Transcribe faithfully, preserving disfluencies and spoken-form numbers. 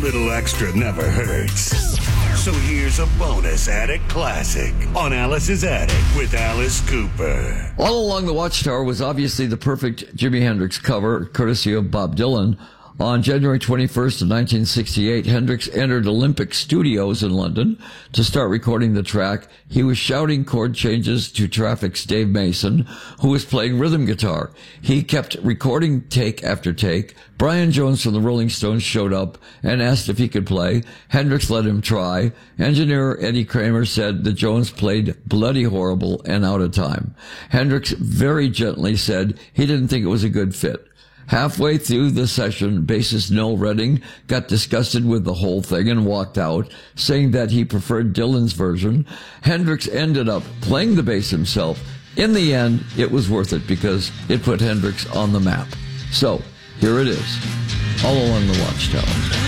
little extra never hurts. So here's a bonus Attic Classic on Alice's Attic with Alice Cooper. All Along the Watchtower was obviously the perfect Jimi Hendrix cover, courtesy of Bob Dylan. On January twenty-first of nineteen sixty-eight, Hendrix entered Olympic Studios in London to start recording the track. He was shouting chord changes to Traffic's Dave Mason, who was playing rhythm guitar. He kept recording take after take. Brian Jones from the Rolling Stones showed up and asked if he could play. Hendrix let him try. Engineer Eddie Kramer said that Jones played bloody horrible and out of time. Hendrix very gently said he didn't think it was a good fit. Halfway through the session, bassist Noel Redding got disgusted with the whole thing and walked out, saying that he preferred Dylan's version. Hendrix ended up playing the bass himself. In the end, it was worth it because it put Hendrix on the map. So, here it is, All Along the Watchtower.